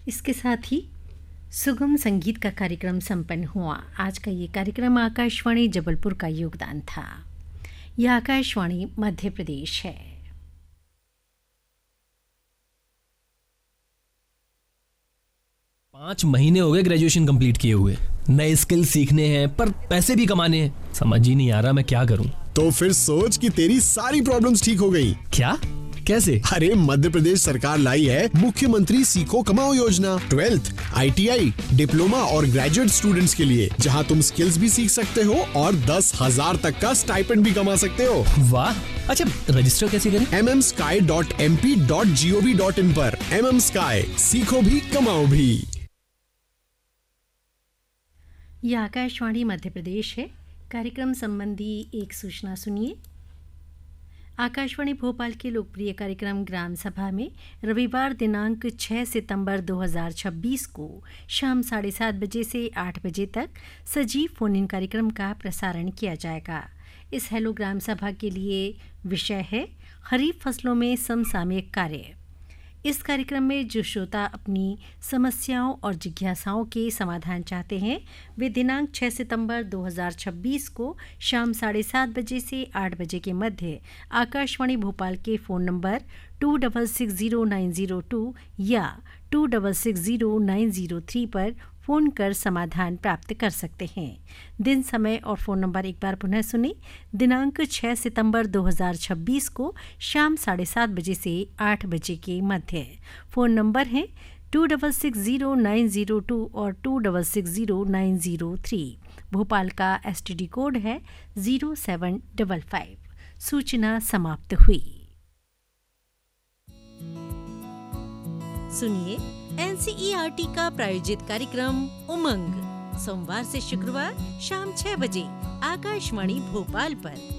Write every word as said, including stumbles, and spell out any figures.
इसके साथ ही सुगम संगीत का कार्यक्रम संपन्न हुआ। आज का ये कार्यक्रम आकाशवाणी जबलपुर का योगदान था। यह आकाशवाणी मध्य प्रदेश है। पाँच महीने हो गए ग्रेजुएशन कंप्लीट किए हुए, नए स्किल सीखने हैं पर पैसे भी कमाने हैं। समझ ही नहीं आ रहा मैं क्या करूं। तो फिर सोच कि तेरी सारी प्रॉब्लम्स ठीक हो गई। क्या? कैसे? अरे मध्य प्रदेश सरकार लाई है मुख्यमंत्री सीखो कमाओ योजना। Twelfth, I T I, diploma और ग्रेजुएट स्टूडेंट्स के लिए, जहां तुम स्किल्स भी सीख सकते हो और दस हजार तक का स्टाइपेंड भी कमा सकते हो। वाह! अच्छा, रजिस्टर कैसे करें? M M sky dot M P dot G O V dot in पर। एम एम स्काई, सीखो भी कमाओ भी। यह आकाशवाणी मध्य प्रदेश है। कार्यक्रम संबंधी एक सूचना सुनिए। आकाशवाणी भोपाल के लोकप्रिय कार्यक्रम ग्राम सभा में रविवार दिनांक छह सितंबर दो हज़ार छब्बीस को शाम साढ़े सात बजे से आठ बजे तक सजीव फोन इन कार्यक्रम का प्रसारण किया जाएगा। इस हेलो ग्राम सभा के लिए विषय है खरीफ फसलों में समसामयिक कार्य। इस कार्यक्रम में जो श्रोता अपनी समस्याओं और जिज्ञासाओं के समाधान चाहते हैं, वे दिनांक छह सितंबर दो हज़ार छब्बीस को शाम साढ़े सात बजे से आठ बजे के मध्य आकाशवाणी भोपाल के phone number two double six zero nine zero two या to double six zero nine zero three पर फ़ोन कर समाधान प्राप्त कर सकते हैं। दिन, समय और फ़ोन नंबर एक बार पुनः सुने। दिनांक छह सितंबर दो हज़ार छब्बीस को शाम साढ़े सात बजे से आठ बजे के मध्य। फ़ोन नंबर हैं to double six zero nine zero two और to double six zero nine zero three. Bhopal का एस टी डी कोड है ज़ीरो सेवन डबल फाइव। सूचना समाप्त हुई। सुनिए N C E R T का प्रायोजित कार्यक्रम उमंग सोमवार से शुक्रवार शाम छह बजे आकाशवाणी भोपाल पर।